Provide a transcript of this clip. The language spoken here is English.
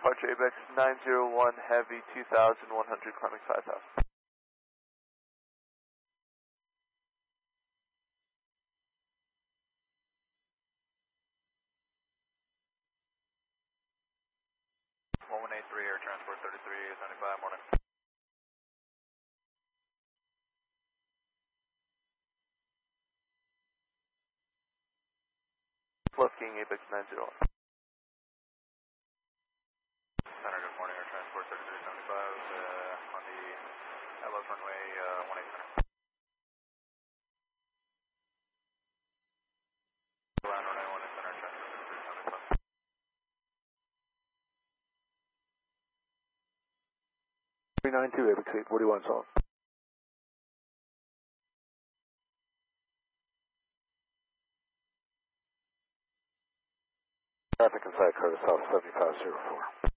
departure ABEX 901 Heavy 2100 climbing 5000. Air Transport 3375, morning. Left King ABEX 901. Center, good morning, Air Transport 3375, on the LS runway 18 center. Line runway 1 center, Air Transport 3375. 392 ABEX 841 solid. Traffic inside Curtis South 7504.